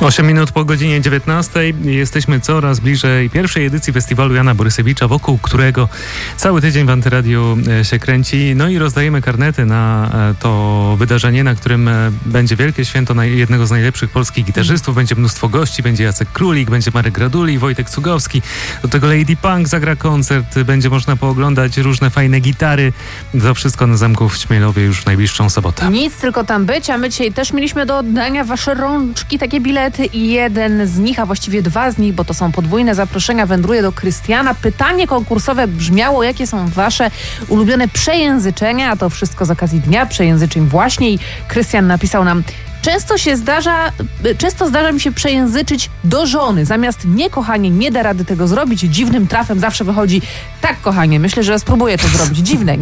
8 minut po godzinie 19. Jesteśmy coraz bliżej pierwszej edycji festiwalu Jana Borysewicza, wokół którego cały tydzień w Antyradiu się kręci. No i rozdajemy karnety na to wydarzenie, na którym będzie wielkie święto jednego z najlepszych polskich gitarzystów. Będzie mnóstwo gości, będzie Jacek Królik, będzie Marek Graduli, Wojtek Cugowski. Do tego Lady Punk zagra koncert. Będzie można pooglądać różne fajne gitary. To wszystko na Zamku w Śmielowie już w najbliższą sobotę. Nic, tylko tam być, a my dzisiaj też mieliśmy do oddania wasze rączki, takie bilety i jeden z nich, a właściwie dwa z nich, bo to są podwójne zaproszenia, wędruje do Krystiana. Pytanie konkursowe brzmiało, jakie są wasze ulubione przejęzyczenia, a to wszystko z okazji Dnia Przejęzyczeń właśnie i Krystian napisał nam: Często zdarza mi się przejęzyczyć do żony. Zamiast nie, kochanie, nie da rady tego zrobić. Dziwnym trafem zawsze wychodzi: tak, kochanie, myślę, że spróbuję to zrobić. Dziwne, nie?